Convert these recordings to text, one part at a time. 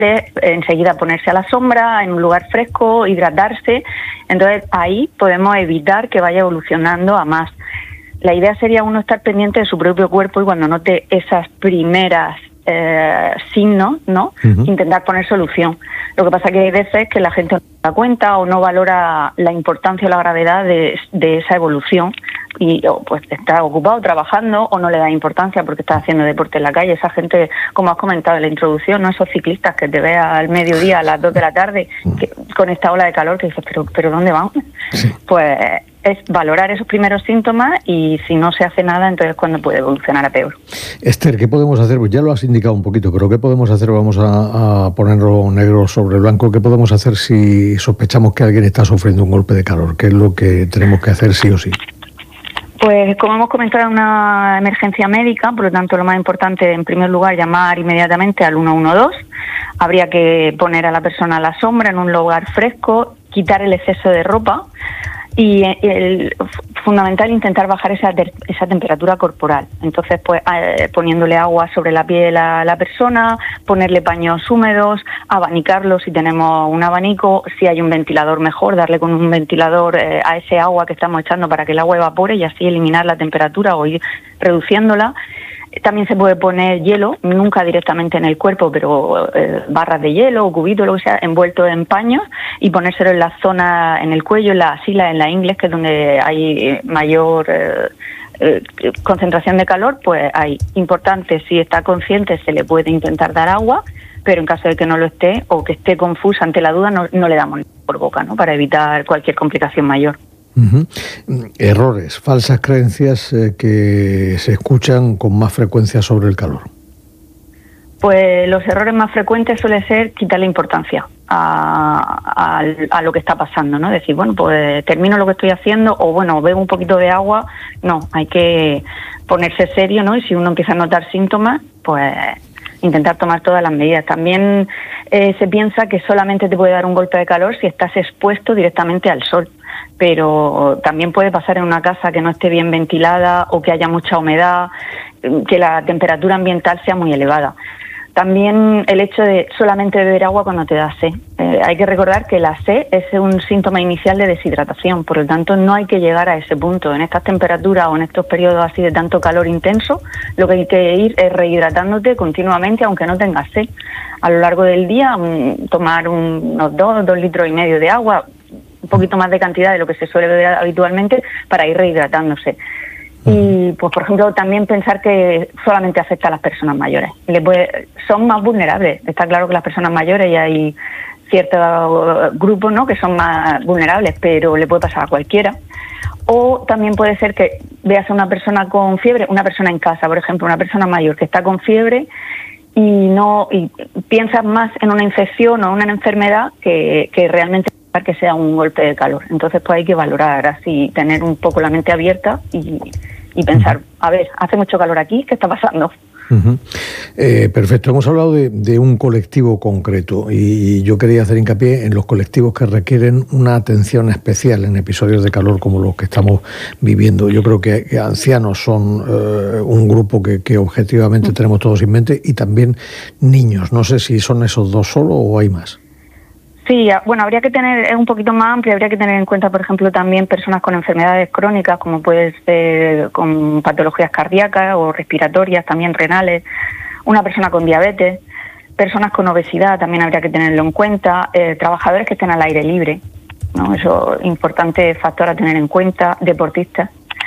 enseguida ponerse a la sombra, en un lugar fresco, hidratarse. Entonces ahí podemos evitar que vaya evolucionando a más. La idea sería uno estar pendiente de su propio cuerpo y cuando note esas primeras signos, ¿no? Intentar poner solución. Lo que pasa es que hay veces que la gente no se da cuenta o no valora la importancia o la gravedad de esa evolución y pues está ocupado trabajando o no le da importancia porque está haciendo deporte en la calle. Esa gente, como has comentado en la introducción, ¿no? Esos ciclistas que te ve al mediodía, a las 2 de la tarde, con esta ola de calor que dices, pero ¿dónde van? Sí. Pues es valorar esos primeros síntomas y si no se hace nada, entonces cuando puede evolucionar a peor. Esther, ¿qué podemos hacer? Pues ya lo has indicado un poquito, pero ¿qué podemos hacer? Vamos a ponerlo negro sobre blanco. ¿Qué podemos hacer si sospechamos que alguien está sufriendo un golpe de calor? ¿Qué es lo que tenemos que hacer sí o sí? Pues como hemos comentado, es una emergencia médica, por lo tanto lo más importante en primer lugar llamar inmediatamente al 112. Habría que poner a la persona a la sombra en un lugar fresco, quitar el exceso de ropa y fundamental intentar bajar esa temperatura corporal. Entonces pues poniéndole agua sobre la piel a la persona, ponerle paños húmedos, abanicarlo si tenemos un abanico, si hay un ventilador mejor, darle con un ventilador a ese agua que estamos echando para que el agua evapore y así eliminar la temperatura o ir reduciéndola. También se puede poner hielo, nunca directamente en el cuerpo, pero barras de hielo o cubitos, lo que sea, envuelto en paños y ponérselo en la zona, en el cuello, en la axila, en la ingle, que es donde hay mayor concentración de calor. Pues hay importante, si está consciente, se le puede intentar dar agua, pero en caso de que no lo esté o que esté confusa ante la duda, no le damos por boca, ¿no? Para evitar cualquier complicación mayor. Errores, falsas creencias que se escuchan con más frecuencia sobre el calor. Pues los errores más frecuentes suele ser quitarle importancia a lo que está pasando, ¿no? Decir, bueno, pues termino lo que estoy haciendo o bueno, bebo un poquito de agua. No, hay que ponerse serio, ¿no? Y si uno empieza a notar síntomas, pues intentar tomar todas las medidas. También se piensa que solamente te puede dar un golpe de calor si estás expuesto directamente al sol. Pero también puede pasar en una casa que no esté bien ventilada o que haya mucha humedad, que la temperatura ambiental sea muy elevada. También el hecho de solamente beber agua cuando te da sed. Hay que recordar que la sed es un síntoma inicial de deshidratación, por lo tanto no hay que llegar a ese punto. En estas temperaturas o en estos periodos así de tanto calor intenso, lo que hay que ir es rehidratándote continuamente aunque no tengas sed. A lo largo del día tomar unos 2 litros y medio de agua, un poquito más de cantidad de lo que se suele beber habitualmente para ir rehidratándose. Y, pues, por ejemplo, también pensar que solamente afecta a las personas mayores. Son más vulnerables. Está claro que las personas mayores y hay ciertos grupos, ¿no?, que son más vulnerables, pero le puede pasar a cualquiera. O también puede ser que veas a una persona con fiebre, una persona en casa, por ejemplo, una persona mayor que está con fiebre y piensas más en una infección o una enfermedad que realmente que sea un golpe de calor. Entonces pues hay que valorar así, tener un poco la mente abierta y pensar, a ver, hace mucho calor aquí, ¿qué está pasando? Perfecto, hemos hablado de un colectivo concreto y yo quería hacer hincapié en los colectivos que requieren una atención especial en episodios de calor como los que estamos viviendo. Yo creo que ancianos son un grupo que objetivamente tenemos todos en mente y también niños. No sé si son esos dos solo o hay más. Sí, bueno, habría que tener, es un poquito más amplio, habría que tener en cuenta, por ejemplo, también personas con enfermedades crónicas, como puede ser con patologías cardíacas o respiratorias, también renales, una persona con diabetes, personas con obesidad, también habría que tenerlo en cuenta, trabajadores que estén al aire libre, ¿no? Eso es un importante factor a tener en cuenta, deportistas,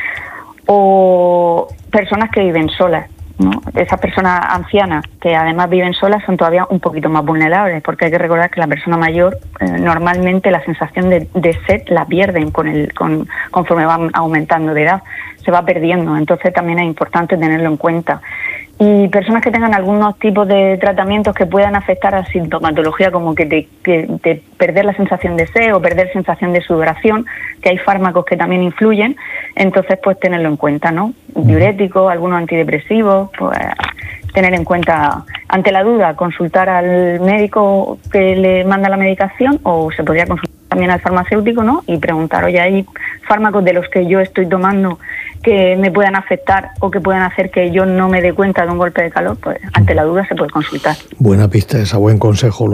o personas que viven solas, ¿no? Esas personas ancianas que además viven solas son todavía un poquito más vulnerables, porque hay que recordar que la persona mayor normalmente la sensación de sed la pierden conforme van aumentando de edad, se va perdiendo, entonces también es importante tenerlo en cuenta. Y personas que tengan algunos tipos de tratamientos que puedan afectar a sintomatología, como que perder la sensación de sed o perder sensación de sudoración, que hay fármacos que también influyen, entonces pues tenerlo en cuenta, ¿no? Diuréticos, algunos antidepresivos, pues tener en cuenta, ante la duda, consultar al médico que le manda la medicación o se podría consultar también al farmacéutico, ¿no? Y preguntar, oye, ¿hay fármacos de los que yo estoy tomando que me puedan afectar o que puedan hacer que yo no me dé cuenta de un golpe de calor? Pues ante la duda se puede consultar. Buena pista esa, buen consejo.